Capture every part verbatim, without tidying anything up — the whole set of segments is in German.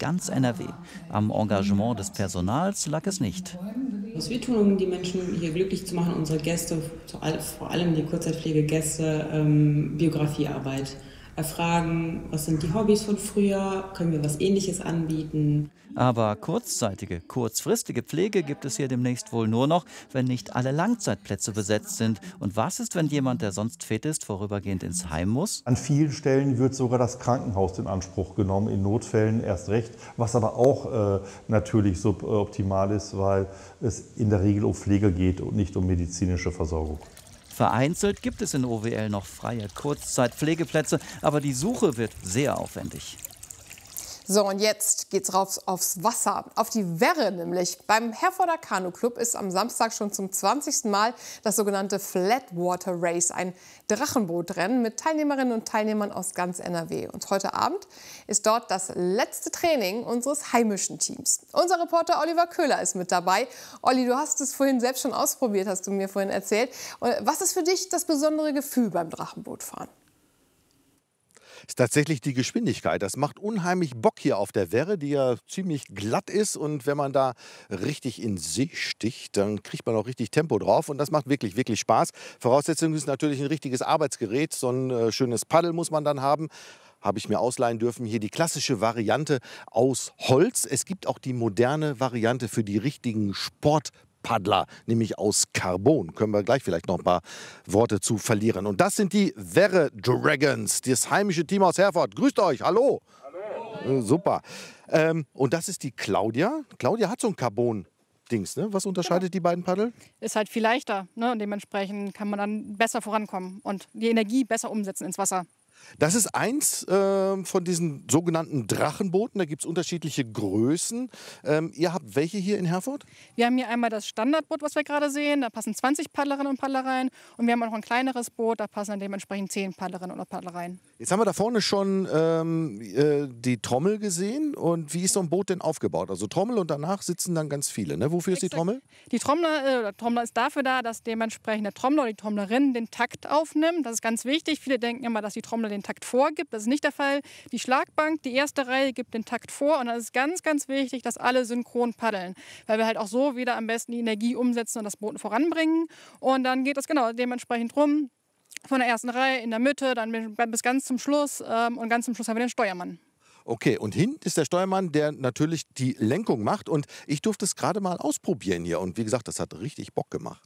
ganz N R W. Am Engagement des Personals lag es nicht. Was wir tun, um die Menschen hier glücklich zu machen, unsere Gäste, vor allem die Kurzzeitpflegegäste, ähm, Biografiearbeit. Erfragen, was sind die Hobbys von früher, können wir was Ähnliches anbieten. Aber kurzzeitige, kurzfristige Pflege gibt es hier demnächst wohl nur noch, wenn nicht alle Langzeitplätze besetzt sind. Und was ist, wenn jemand, der sonst fit ist, vorübergehend ins Heim muss? An vielen Stellen wird sogar das Krankenhaus in Anspruch genommen, in Notfällen erst recht, was aber auch äh, natürlich suboptimal ist, weil es in der Regel um Pflege geht und nicht um medizinische Versorgung. Vereinzelt gibt es in O W L noch freie Kurzzeitpflegeplätze, aber die Suche wird sehr aufwendig. So, und jetzt geht's rauf aufs Wasser, auf die Werre nämlich. Beim Herforder Kanu Club ist am Samstag schon zum zwanzigsten Mal das sogenannte Flatwater Race, ein Drachenbootrennen mit Teilnehmerinnen und Teilnehmern aus ganz N R W. Und heute Abend ist dort das letzte Training unseres heimischen Teams. Unser Reporter Oliver Köhler ist mit dabei. Olli, du hast es vorhin selbst schon ausprobiert, hast du mir vorhin erzählt. Was ist für dich das besondere Gefühl beim Drachenbootfahren? Ist tatsächlich die Geschwindigkeit. Das macht unheimlich Bock hier auf der Werre, die ja ziemlich glatt ist. Und wenn man da richtig in See sticht, dann kriegt man auch richtig Tempo drauf. Und das macht wirklich, wirklich Spaß. Voraussetzung ist natürlich ein richtiges Arbeitsgerät. So ein äh, schönes Paddel muss man dann haben. Habe ich mir ausleihen dürfen. Hier die klassische Variante aus Holz. Es gibt auch die moderne Variante für die richtigen Sportpaddler. Paddler, nämlich aus Carbon. Können wir gleich vielleicht noch ein paar Worte zu verlieren. Und das sind die Werre Dragons, das heimische Team aus Herford. Grüßt euch, hallo. Hallo. Äh, super. Ähm, und das ist die Claudia. Claudia hat so ein Carbon-Dings, ne? Was unterscheidet ja. die beiden Paddel? Ist halt viel leichter, ne? Und dementsprechend kann man dann besser vorankommen und die Energie besser umsetzen ins Wasser. Das ist eins äh, von diesen sogenannten Drachenbooten. Da gibt es unterschiedliche Größen. Ähm, ihr habt welche hier in Herford? Wir haben hier einmal das Standardboot, was wir gerade sehen. Da passen zwanzig Paddlerinnen und Paddler rein. Und wir haben auch noch ein kleineres Boot. Da passen dann dementsprechend zehn Paddlerinnen oder Paddler rein. Jetzt haben wir da vorne schon ähm, äh, die Trommel gesehen. Und wie ist so ein Boot denn aufgebaut? Also Trommel und danach sitzen dann ganz viele. Ne? Wofür ist die Trommel? Die Trommler, äh, Trommler ist dafür da, dass dementsprechend der Trommler oder die Trommlerin den Takt aufnimmt. Das ist ganz wichtig. Viele denken immer, dass die Trommler den Takt vorgibt. Das ist nicht der Fall. Die Schlagbank, die erste Reihe, gibt den Takt vor. Und dann ist ganz, ganz wichtig, dass alle synchron paddeln. Weil wir halt auch so wieder am besten die Energie umsetzen und das Boot voranbringen. Und dann geht es genau dementsprechend rum. Von der ersten Reihe in der Mitte, dann bis ganz zum Schluss. Ähm, und ganz zum Schluss haben wir den Steuermann. Okay, und hinten ist der Steuermann, der natürlich die Lenkung macht. Und ich durfte es gerade mal ausprobieren hier. Und wie gesagt, das hat richtig Bock gemacht.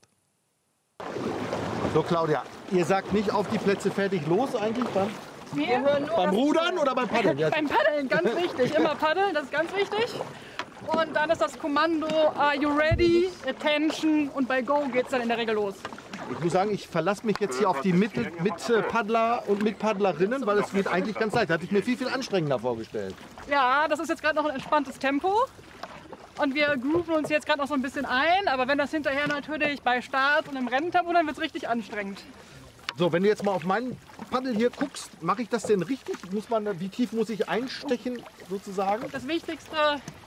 So, Claudia, ihr sagt nicht auf die Plätze fertig los eigentlich beim, Wir hören nur beim Rudern oder beim Paddeln? Ja. Beim Paddeln, ganz wichtig. Immer paddeln, das ist ganz wichtig. Und dann ist das Kommando, are you ready, attention, und bei go geht es dann in der Regel los. Ich muss sagen, ich verlasse mich jetzt hier auf die Mittel Mitpaddler und Mitpaddlerinnen, weil es geht eigentlich ganz leicht. Da hatte ich mir viel, viel anstrengender vorgestellt. Ja, das ist jetzt gerade noch ein entspanntes Tempo. Und wir grooven uns jetzt gerade noch so ein bisschen ein. Aber wenn das hinterher natürlich bei Start und im Renntempo, dann wird es richtig anstrengend. So, wenn du jetzt mal auf meinen Paddel hier guckst, mache ich das denn richtig? Muss man, wie tief muss ich einstechen sozusagen? Das Wichtigste,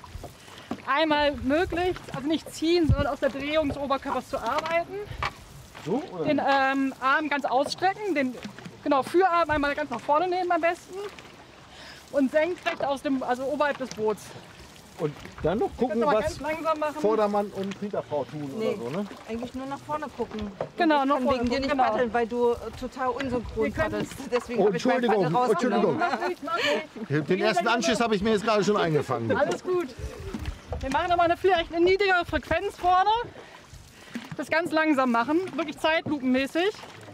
einmal möglichst, also nicht ziehen, sondern aus der Drehung des Oberkörpers zu arbeiten. So, oder? Den ähm, Arm ganz ausstrecken, den genau, Führarm einmal ganz nach vorne nehmen am besten. Und senkrecht aus dem, also oberhalb des Boots. Und dann noch gucken, was Vordermann und Hinterfrau tun nee, oder so, ne? Eigentlich nur nach vorne gucken. Genau, ich noch kann vorne wegen dir nicht genau. paddeln, weil du total unsynchron paddelst. Deswegen Oh, habe ich mein Entschuldigung, Paddel Entschuldigung. rausgenommen. Den ersten Anschiss habe ich mir jetzt gerade schon eingefangen. Alles gut. Wir machen nochmal eine, vielleicht eine niedrigere Frequenz vorne. Das ganz langsam machen, wirklich zeitlupenmäßig.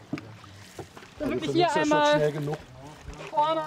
Dann wirklich hier einmal vorne.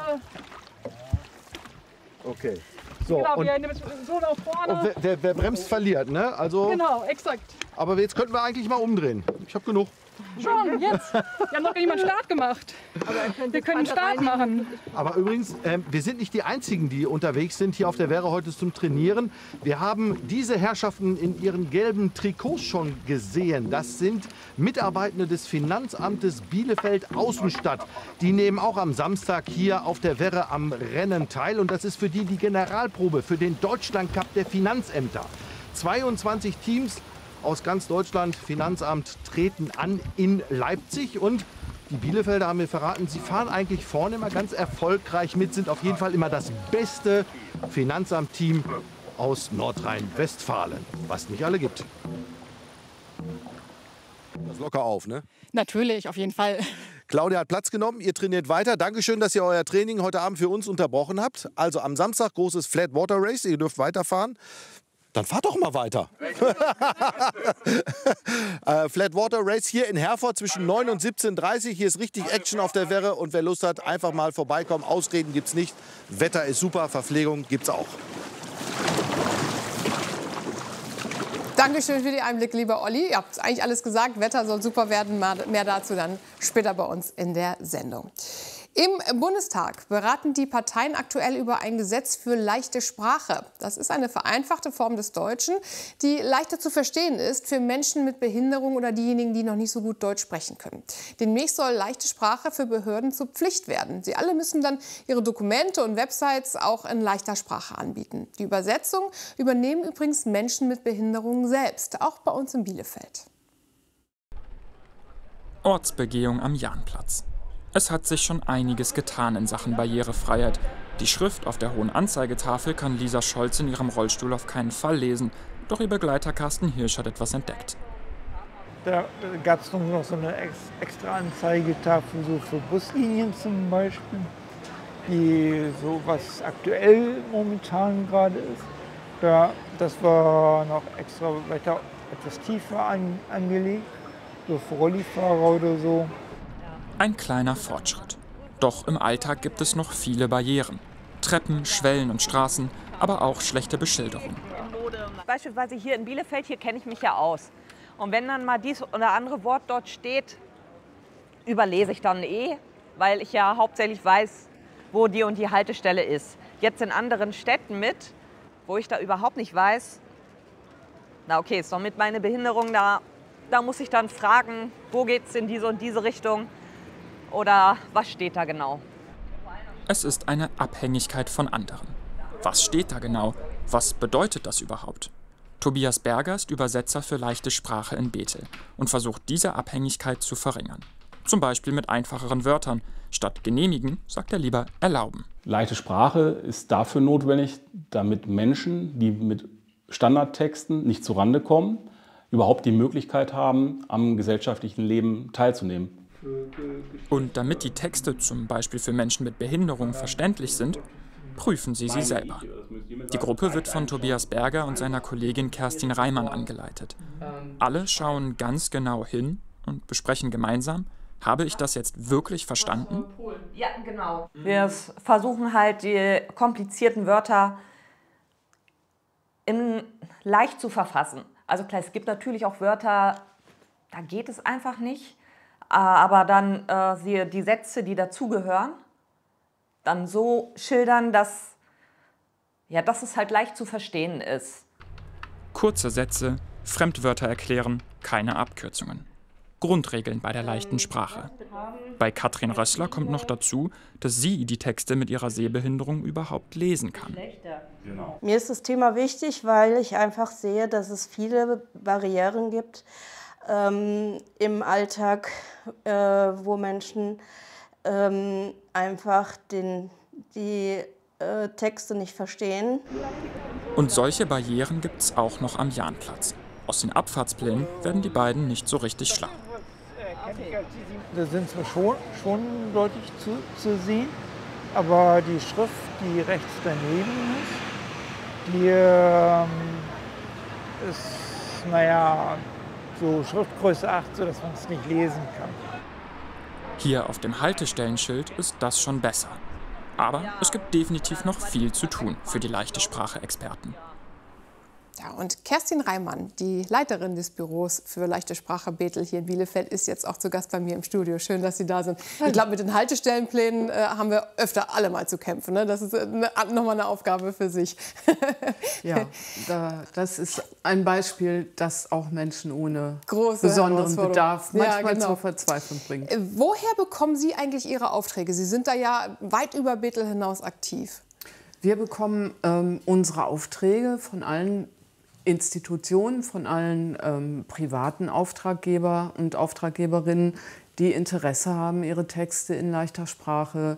Okay. So, genau, und, wir nehmen so nach vorne. und wer, wer, wer bremst, verliert, ne? Also, genau, exakt. aber jetzt könnten wir eigentlich mal umdrehen. Ich habe genug. Schon, jetzt. Wir haben noch gar nicht mal einen Start gemacht. Wir können einen Start machen. Aber übrigens, äh, wir sind nicht die Einzigen, die unterwegs sind hier auf der Werre heute zum Trainieren. Wir haben diese Herrschaften in ihren gelben Trikots schon gesehen. Das sind Mitarbeitende des Finanzamtes Bielefeld-Außenstadt. Die nehmen auch am Samstag hier auf der Werre am Rennen teil. Und das ist für die die Generalprobe für den Deutschlandcup der Finanzämter. zweiundzwanzig Teams aus ganz Deutschland, Finanzamt, treten an in Leipzig. Und die Bielefelder haben mir verraten, sie fahren eigentlich vorne immer ganz erfolgreich mit, sind auf jeden Fall immer das beste Finanzamt-Team aus Nordrhein-Westfalen, was nicht alle gibt. Das locker auf, ne? Natürlich, auf jeden Fall. Claudia hat Platz genommen, ihr trainiert weiter. Dankeschön, dass ihr euer Training heute Abend für uns unterbrochen habt. Also am Samstag großes Flat Water Race, ihr dürft weiterfahren. Dann fahrt doch mal weiter. äh, Flat Water Race hier in Herford zwischen neun und siebzehn Uhr dreißig. Hier ist richtig Action auf der Werre und wer Lust hat, einfach mal vorbeikommen. Ausreden gibt's nicht. Wetter ist super, Verpflegung gibt's auch. Dankeschön für die Einblicke, lieber Olli. Ihr habt eigentlich alles gesagt. Wetter soll super werden. Mehr dazu dann später bei uns in der Sendung. Im Bundestag beraten die Parteien aktuell über ein Gesetz für leichte Sprache. Das ist eine vereinfachte Form des Deutschen, die leichter zu verstehen ist für Menschen mit Behinderung oder diejenigen, die noch nicht so gut Deutsch sprechen können. Demnächst soll leichte Sprache für Behörden zur Pflicht werden. Sie alle müssen dann ihre Dokumente und Websites auch in leichter Sprache anbieten. Die Übersetzung übernehmen übrigens Menschen mit Behinderung selbst, auch bei uns in Bielefeld. Ortsbegehung am Jahnplatz. Es hat sich schon einiges getan in Sachen Barrierefreiheit. Die Schrift auf der hohen Anzeigetafel kann Lisa Scholz in ihrem Rollstuhl auf keinen Fall lesen. Doch ihr Begleiter Carsten Hirsch hat etwas entdeckt. Da gab es noch so eine extra Anzeigetafel so für Buslinien zum Beispiel, die so was aktuell momentan gerade ist. Ja, das war noch extra weiter etwas tiefer an, angelegt, so für Rollifahrer oder so. Ein kleiner Fortschritt. Doch im Alltag gibt es noch viele Barrieren. Treppen, Schwellen und Straßen, aber auch schlechte Beschilderung. Beispielsweise hier in Bielefeld, hier kenne ich mich ja aus. Und wenn dann mal dies oder andere Wort dort steht, überlese ich dann eh, weil ich ja hauptsächlich weiß, wo die und die Haltestelle ist. Jetzt in anderen Städten mit, wo ich da überhaupt nicht weiß, na okay, ist doch mit meiner Behinderung, da, da muss ich dann fragen, wo geht's in diese und diese Richtung? Oder was steht da genau? Es ist eine Abhängigkeit von anderen. Was steht da genau? Was bedeutet das überhaupt? Tobias Berger ist Übersetzer für leichte Sprache in Bethel und versucht, diese Abhängigkeit zu verringern. Zum Beispiel mit einfacheren Wörtern. Statt genehmigen sagt er lieber erlauben. Leichte Sprache ist dafür notwendig, damit Menschen, die mit Standardtexten nicht zurande kommen, überhaupt die Möglichkeit haben, am gesellschaftlichen Leben teilzunehmen. Und damit die Texte zum Beispiel für Menschen mit Behinderung verständlich sind, prüfen sie sie selber. Die Gruppe wird von Tobias Berger und seiner Kollegin Kerstin Reimann angeleitet. Alle schauen ganz genau hin und besprechen gemeinsam, habe ich das jetzt wirklich verstanden? Ja, genau. Wir versuchen halt, die komplizierten Wörter in leicht zu verfassen. Also klar, es gibt natürlich auch Wörter, da geht es einfach nicht. Aber dann äh, die Sätze, die dazugehören, dann so schildern, dass, ja, dass es halt leicht zu verstehen ist. Kurze Sätze, Fremdwörter erklären, keine Abkürzungen. Grundregeln bei der leichten Sprache. Bei Katrin Rössler kommt noch dazu, dass sie die Texte mit ihrer Sehbehinderung überhaupt lesen kann. Mir ist das Thema wichtig, weil ich einfach sehe, dass es viele Barrieren gibt ähm, im Alltag, äh, wo Menschen ähm, einfach den, die äh, Texte nicht verstehen. Und solche Barrieren gibt es auch noch am Jahnplatz. Aus den Abfahrtsplänen werden die beiden nicht so richtig schlau. Da sind zwar schon, schon deutlich zu, zu sehen, aber die Schrift, die rechts daneben ist, die ähm, ist, naja, so Schriftgröße acht, sodass man es nicht lesen kann. Hier auf dem Haltestellenschild ist das schon besser. Aber es gibt definitiv noch viel zu tun für die leichte Sprache-Experten. Ja, und Kerstin Reimann, die Leiterin des Büros für leichte Sprache Bethel hier in Bielefeld, ist jetzt auch zu Gast bei mir im Studio. Schön, dass Sie da sind. Ich glaube, mit den Haltestellenplänen äh, haben wir öfter alle mal zu kämpfen. Ne? Das ist äh, nochmal eine Aufgabe für sich. Ja, da, das ist ein Beispiel, das auch Menschen ohne Große besonderen Bedarf manchmal ja, genau. zur Verzweiflung bringt. Äh, woher bekommen Sie eigentlich Ihre Aufträge? Sie sind da ja weit über Bethel hinaus aktiv. Wir bekommen ähm, unsere Aufträge von allen Institutionen, von allen ähm, privaten Auftraggeber und Auftraggeberinnen, die Interesse haben, ihre Texte in leichter Sprache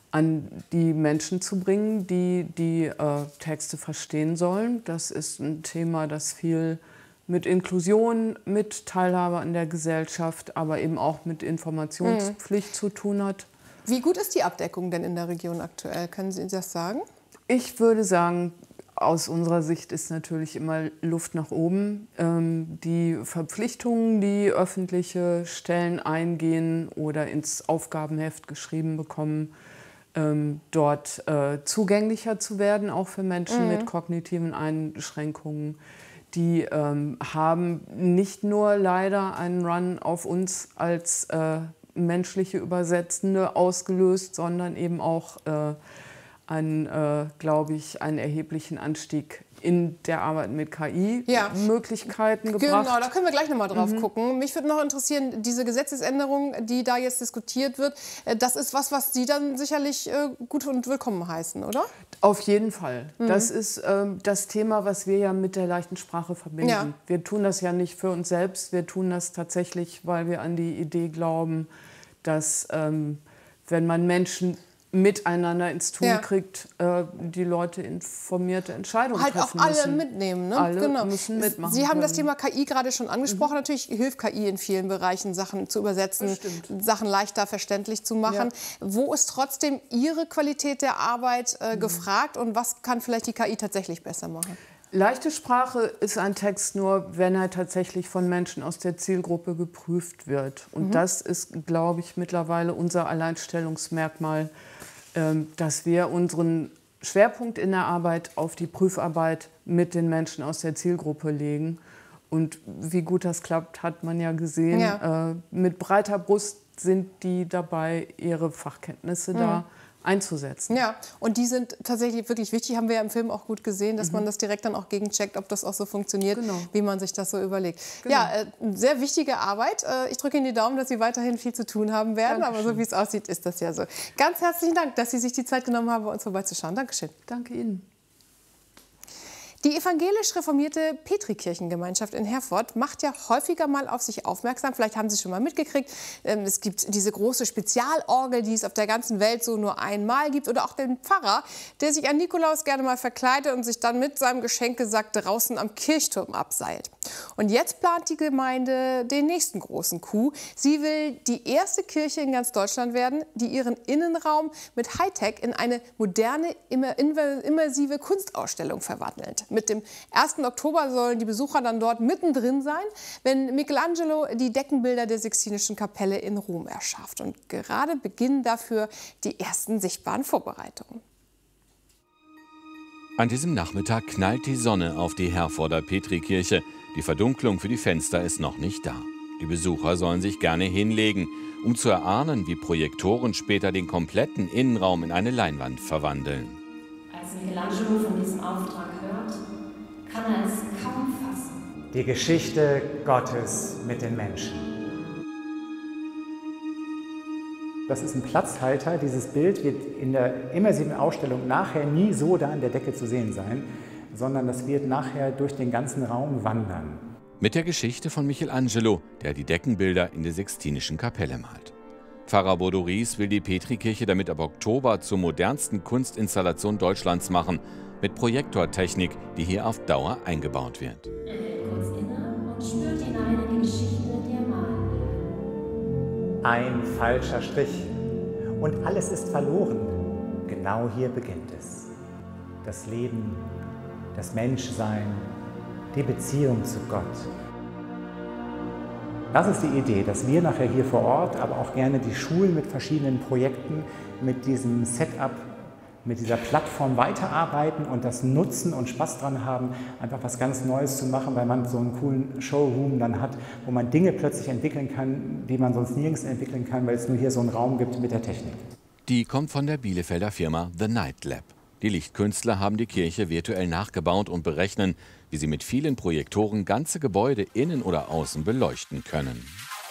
an die Menschen zu bringen, die die äh, Texte verstehen sollen. Das ist ein Thema, das viel mit Inklusion, mit Teilhabe an der Gesellschaft, aber eben auch mit Informationspflicht mhm. zu tun hat. Wie gut ist die Abdeckung denn in der Region aktuell? Können Sie das sagen? Ich würde sagen, aus unserer Sicht ist natürlich immer Luft nach oben. Ähm, die Verpflichtungen, die öffentliche Stellen eingehen oder ins Aufgabenheft geschrieben bekommen, ähm, dort äh, zugänglicher zu werden, auch für Menschen mhm. mit kognitiven Einschränkungen, die ähm, haben nicht nur leider einen Run auf uns als äh, menschliche Übersetzende ausgelöst, sondern eben auch äh, einen, äh, glaube ich, einen erheblichen Anstieg in der Arbeit mit K I-Möglichkeiten ja. gebracht. Genau, da können wir gleich noch mal drauf mhm. gucken. Mich würde noch interessieren, diese Gesetzesänderung, die da jetzt diskutiert wird, das ist was, was Sie dann sicherlich äh, gut und willkommen heißen, oder? Auf jeden Fall. Mhm. Das ist äh, das Thema, was wir ja mit der leichten Sprache verbinden. Ja. Wir tun das ja nicht für uns selbst, wir tun das tatsächlich, weil wir an die Idee glauben, dass ähm, wenn man Menschen miteinander ins Tun ja. kriegt, äh, die Leute informierte Entscheidungen halt treffen auch alle müssen. mitnehmen. Ne? Alle genau. müssen mitmachen. Sie haben können. das Thema K I gerade schon angesprochen. Mhm. Natürlich hilft K I in vielen Bereichen, Sachen zu übersetzen, Sachen leichter verständlich zu machen. Ja. Wo ist trotzdem Ihre Qualität der Arbeit äh, mhm. gefragt und was kann vielleicht die K I tatsächlich besser machen? Leichte Sprache ist ein Text nur, wenn er tatsächlich von Menschen aus der Zielgruppe geprüft wird. Und mhm. das ist, glaube ich, mittlerweile unser Alleinstellungsmerkmal, dass wir unseren Schwerpunkt in der Arbeit auf die Prüfarbeit mit den Menschen aus der Zielgruppe legen. Und wie gut das klappt, hat man ja gesehen. Ja. Mit breiter Brust sind die dabei, ihre Fachkenntnisse mhm. da einzusetzen. Ja, und die sind tatsächlich wirklich wichtig, haben wir ja im Film auch gut gesehen, dass mhm. man das direkt dann auch gegencheckt, ob das auch so funktioniert, genau. wie man sich das so überlegt. Genau. Ja, äh, sehr wichtige Arbeit. Äh, ich drücke Ihnen die Daumen, dass Sie weiterhin viel zu tun haben werden, Dankeschön. Aber so wie es aussieht, ist das ja so. Ganz herzlichen Dank, dass Sie sich die Zeit genommen haben, bei uns vorbeizuschauen. Dankeschön. Danke Ihnen. Die evangelisch-reformierte Petrikirchengemeinschaft in Herford macht ja häufiger mal auf sich aufmerksam. Vielleicht haben Sie schon mal mitgekriegt, es gibt diese große Spezialorgel, die es auf der ganzen Welt so nur einmal gibt. Oder auch den Pfarrer, der sich an Nikolaus gerne mal verkleidet und sich dann mit seinem Geschenkgesack draußen am Kirchturm abseilt. Und jetzt plant die Gemeinde den nächsten großen Coup. Sie will die erste Kirche in ganz Deutschland werden, die ihren Innenraum mit Hightech in eine moderne, immersive Kunstausstellung verwandelt. Mit dem ersten Oktober sollen die Besucher dann dort mittendrin sein, wenn Michelangelo die Deckenbilder der Sixtinischen Kapelle in Rom erschafft. Und gerade beginnen dafür die ersten sichtbaren Vorbereitungen. An diesem Nachmittag knallt die Sonne auf die Herforder Petrikirche. Die Verdunklung für die Fenster ist noch nicht da. Die Besucher sollen sich gerne hinlegen, um zu erahnen, wie Projektoren später den kompletten Innenraum in eine Leinwand verwandeln. Als Michelangelo von diesem Auftrag hört, kann er es kaum fassen. Die Geschichte Gottes mit den Menschen. Das ist ein Platzhalter. Dieses Bild wird in der immersiven Ausstellung nachher nie so da an der Decke zu sehen sein, sondern das wird nachher durch den ganzen Raum wandern. Mit der Geschichte von Michelangelo, der die Deckenbilder in der Sixtinischen Kapelle malt. Pfarrer Bodoris will die Petrikirche damit ab Oktober zur modernsten Kunstinstallation Deutschlands machen, mit Projektortechnik, die hier auf Dauer eingebaut wird. Er hält kurz inne und spürt hinein in die Geschichte der Maler. Ein falscher Strich und alles ist verloren. Genau hier beginnt es. Das Leben, das Menschsein, die Beziehung zu Gott. Das ist die Idee, dass wir nachher hier vor Ort, aber auch gerne die Schulen mit verschiedenen Projekten, mit diesem Setup, mit dieser Plattform weiterarbeiten und das nutzen und Spaß dran haben, einfach was ganz Neues zu machen, weil man so einen coolen Showroom dann hat, wo man Dinge plötzlich entwickeln kann, die man sonst nirgends entwickeln kann, weil es nur hier so einen Raum gibt mit der Technik. Die kommt von der Bielefelder Firma The Night Lab. Die Lichtkünstler haben die Kirche virtuell nachgebaut und berechnen, wie sie mit vielen Projektoren ganze Gebäude innen oder außen beleuchten können.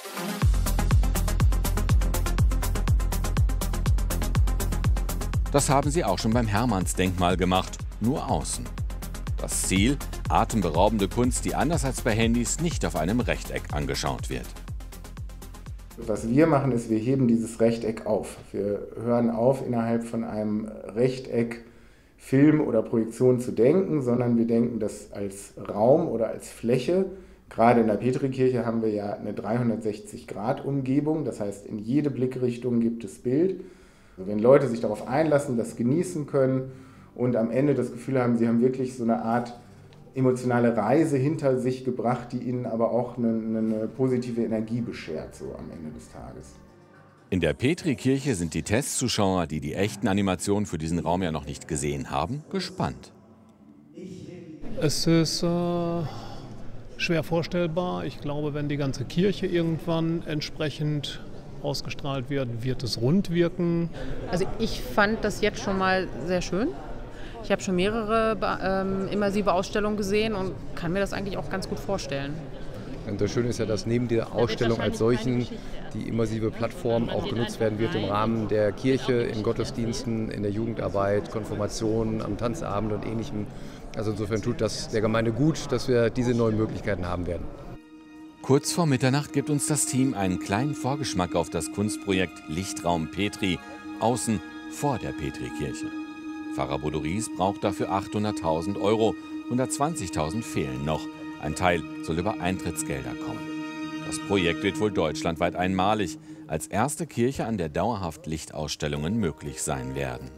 Das haben sie auch schon beim Hermannsdenkmal gemacht, nur außen. Das Ziel: atemberaubende Kunst, die anders als bei Handys nicht auf einem Rechteck angeschaut wird. Was wir machen, ist, wir heben dieses Rechteck auf. Wir hören auf, innerhalb von einem Rechteck Film oder Projektion zu denken, sondern wir denken das als Raum oder als Fläche. Gerade in der Petrikirche haben wir ja eine dreihundertsechzig Grad Umgebung, das heißt, in jede Blickrichtung gibt es Bild. Also wenn Leute sich darauf einlassen, das genießen können und am Ende das Gefühl haben, sie haben wirklich so eine Art emotionale Reise hinter sich gebracht, die ihnen aber auch eine, eine positive Energie beschert, so am Ende des Tages. In der Petrikirche sind die Testzuschauer, die die echten Animationen für diesen Raum ja noch nicht gesehen haben, gespannt. Es ist äh, schwer vorstellbar. Ich glaube, wenn die ganze Kirche irgendwann entsprechend ausgestrahlt wird, wird es rund wirken. Also ich fand das jetzt schon mal sehr schön. Ich habe schon mehrere ähm, immersive Ausstellungen gesehen und kann mir das eigentlich auch ganz gut vorstellen. Und das Schöne ist ja, dass neben der Ausstellung als solchen die immersive Plattform auch genutzt werden wird im Rahmen der Kirche, in Gottesdiensten, in der Jugendarbeit, Konfirmationen, am Tanzabend und Ähnlichem. Also insofern tut das der Gemeinde gut, dass wir diese neuen Möglichkeiten haben werden. Kurz vor Mitternacht gibt uns das Team einen kleinen Vorgeschmack auf das Kunstprojekt Lichtraum Petri, außen vor der Petrikirche. Pfarrer Bodoris braucht dafür achthunderttausend Euro, hundertzwanzigtausend fehlen noch. Ein Teil soll über Eintrittsgelder kommen. Das Projekt wird wohl deutschlandweit einmalig, als erste Kirche, an der dauerhaft Lichtausstellungen möglich sein werden.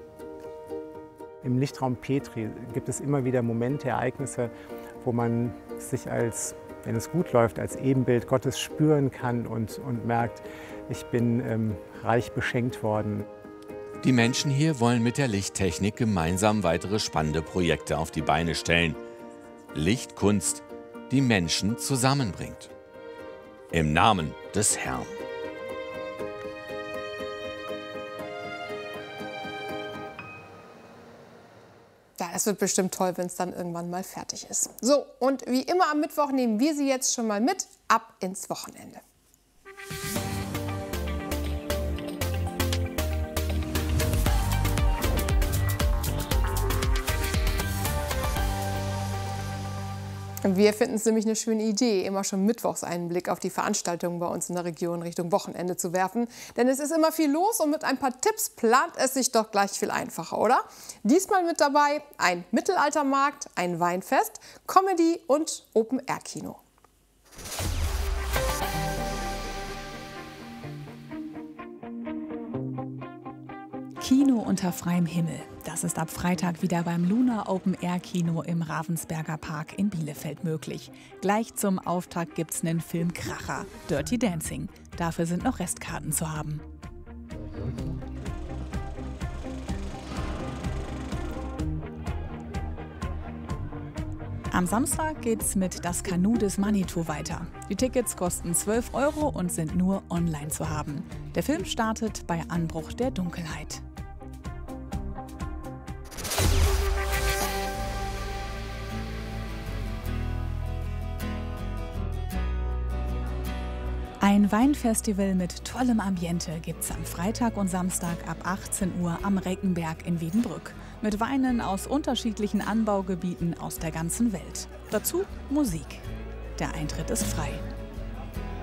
Im Lichtraum Petri gibt es immer wieder Momente, Ereignisse, wo man sich als, wenn es gut läuft, als Ebenbild Gottes spüren kann und, und merkt, ich bin ähm, reich beschenkt worden. Die Menschen hier wollen mit der Lichttechnik gemeinsam weitere spannende Projekte auf die Beine stellen. Lichtkunst, die Menschen zusammenbringt. Im Namen des Herrn. Ja, das wird bestimmt toll, wenn es dann irgendwann mal fertig ist. So, und wie immer am Mittwoch nehmen wir Sie jetzt schon mal mit, ab ins Wochenende. Wir finden es nämlich eine schöne Idee, immer schon mittwochs einen Blick auf die Veranstaltungen bei uns in der Region Richtung Wochenende zu werfen. Denn es ist immer viel los und mit ein paar Tipps plant es sich doch gleich viel einfacher, oder? Diesmal mit dabei ein Mittelaltermarkt, ein Weinfest, Comedy und Open-Air-Kino. Kino unter freiem Himmel. Das ist ab Freitag wieder beim Luna Open Air Kino im Ravensberger Park in Bielefeld möglich. Gleich zum Auftakt gibt's einen Filmkracher, Dirty Dancing. Dafür sind noch Restkarten zu haben. Am Samstag geht's mit Das Kanu des Manitou weiter. Die Tickets kosten zwölf Euro und sind nur online zu haben. Der Film startet bei Anbruch der Dunkelheit. Ein Weinfestival mit tollem Ambiente gibt's am Freitag und Samstag ab achtzehn Uhr am Reckenberg in Wiedenbrück. Mit Weinen aus unterschiedlichen Anbaugebieten aus der ganzen Welt. Dazu Musik. Der Eintritt ist frei.